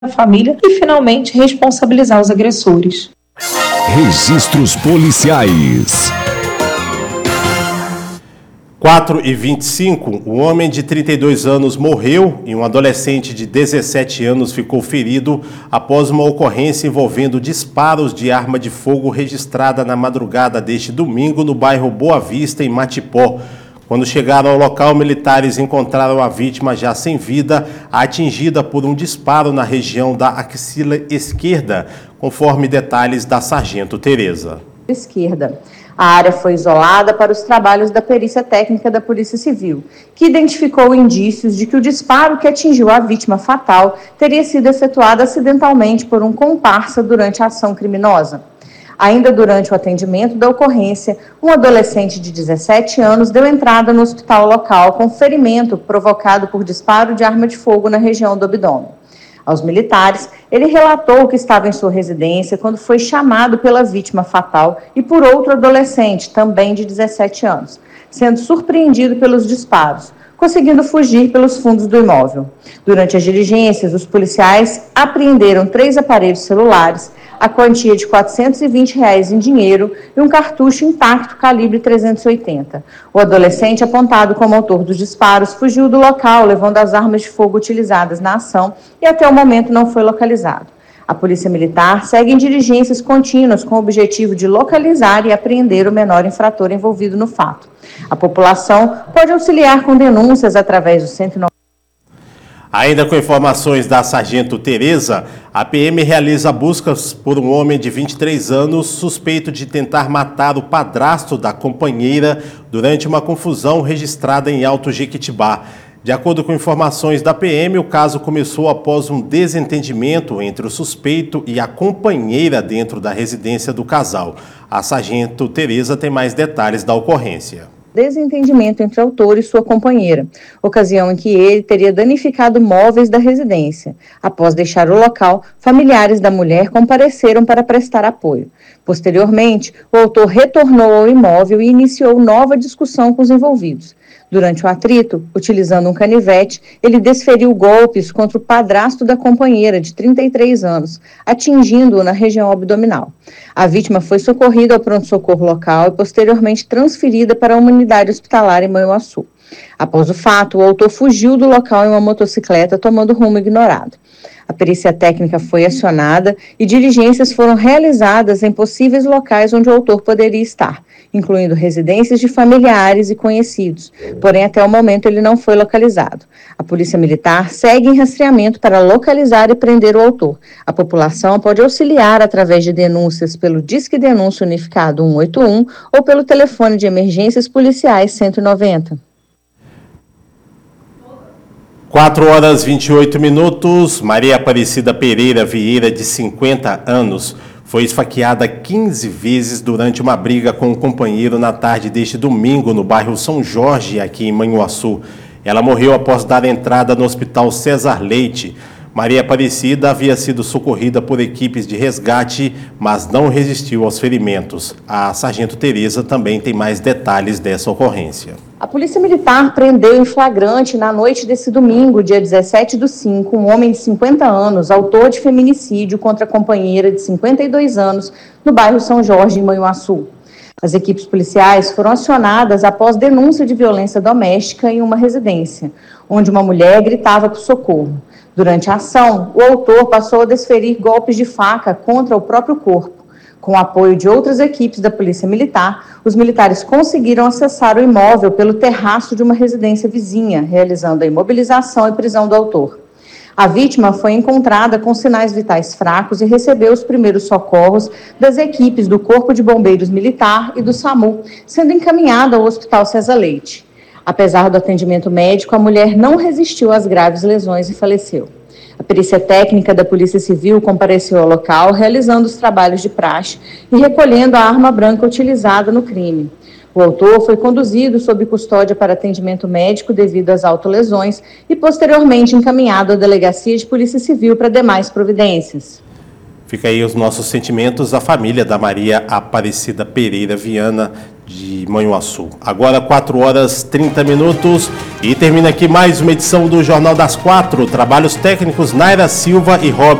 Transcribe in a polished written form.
a família e, finalmente, responsabilizar os agressores. Registros policiais. 4h25, um homem de 32 anos morreu e um adolescente de 17 anos ficou ferido após uma ocorrência envolvendo disparos de arma de fogo registrada na madrugada deste domingo no bairro Boa Vista, em Matipó. Quando chegaram ao local, militares encontraram a vítima já sem vida, atingida por um disparo na região da axila esquerda, conforme detalhes da sargento Tereza. A área foi isolada para os trabalhos da perícia técnica da Polícia Civil, que identificou indícios de que o disparo que atingiu a vítima fatal teria sido efetuado acidentalmente por um comparsa durante a ação criminosa. Ainda durante o atendimento da ocorrência, um adolescente de 17 anos deu entrada no hospital local com ferimento provocado por disparo de arma de fogo na região do abdômen. Aos militares, ele relatou que estava em sua residência quando foi chamado pela vítima fatal e por outro adolescente, também de 17 anos, sendo surpreendido pelos disparos, conseguindo fugir pelos fundos do imóvel. Durante as diligências, os policiais apreenderam 3 aparelhos celulares, a quantia de R$ 420 em dinheiro e um cartucho intacto calibre 380. O adolescente, apontado como autor dos disparos, fugiu do local, levando as armas de fogo utilizadas na ação e até o momento não foi localizado. A Polícia Militar segue em diligências contínuas com o objetivo de localizar e apreender o menor infrator envolvido no fato. A população pode auxiliar com denúncias através do 190. Ainda com informações da sargento Tereza, a PM realiza buscas por um homem de 23 anos suspeito de tentar matar o padrasto da companheira durante uma confusão registrada em Alto Jequitibá. De acordo com informações da PM, o caso começou após um desentendimento entre o suspeito e a companheira dentro da residência do casal. A sargento Tereza tem mais detalhes da ocorrência. Desentendimento entre o autor e sua companheira, ocasião em que ele teria danificado móveis da residência. Após deixar o local, familiares da mulher compareceram para prestar apoio. Posteriormente, o autor retornou ao imóvel e iniciou nova discussão com os envolvidos. Durante o atrito, utilizando um canivete, ele desferiu golpes contra o padrasto da companheira, de 33 anos, atingindo-o na região abdominal. A vítima foi socorrida ao pronto-socorro local e posteriormente transferida para uma unidade hospitalar em Manhuaçu. Após o fato, o autor fugiu do local em uma motocicleta, tomando rumo ignorado. A perícia técnica foi acionada e diligências foram realizadas em possíveis locais onde o autor poderia estar, incluindo residências de familiares e conhecidos, porém até o momento ele não foi localizado. A Polícia Militar segue em rastreamento para localizar e prender o autor. A população pode auxiliar através de denúncias pelo Disque Denúncia Unificado 181 ou pelo telefone de emergências policiais 190. 4h28, Maria Aparecida Pereira Vieira, de 50 anos, foi esfaqueada 15 vezes durante uma briga com um companheiro na tarde deste domingo no bairro São Jorge, aqui em Manhuaçu. Ela morreu após dar entrada no Hospital César Leite. Maria Aparecida havia sido socorrida por equipes de resgate, mas não resistiu aos ferimentos. A sargento Tereza também tem mais detalhes dessa ocorrência. A Polícia Militar prendeu em flagrante na noite desse domingo, dia 17/5, um homem de 50 anos, autor de feminicídio contra a companheira de 52 anos, no bairro São Jorge, em Manhuaçu. As equipes policiais foram acionadas após denúncia de violência doméstica em uma residência, onde uma mulher gritava por socorro. Durante a ação, o autor passou a desferir golpes de faca contra o próprio corpo. Com o apoio de outras equipes da Polícia Militar, os militares conseguiram acessar o imóvel pelo terraço de uma residência vizinha, realizando a imobilização e prisão do autor. A vítima foi encontrada com sinais vitais fracos e recebeu os primeiros socorros das equipes do Corpo de Bombeiros Militar e do SAMU, sendo encaminhada ao Hospital César Leite. Apesar do atendimento médico, a mulher não resistiu às graves lesões e faleceu. A perícia técnica da Polícia Civil compareceu ao local, realizando os trabalhos de praxe e recolhendo a arma branca utilizada no crime. O autor foi conduzido sob custódia para atendimento médico devido às autolesões e posteriormente encaminhado à Delegacia de Polícia Civil para demais providências. Fica aí os nossos sentimentos à família da Maria Aparecida Pereira Viana, de Manhuaçu. Agora 4h30 e termina aqui mais uma edição do Jornal das 4. Trabalhos técnicos Naira Silva e Rob.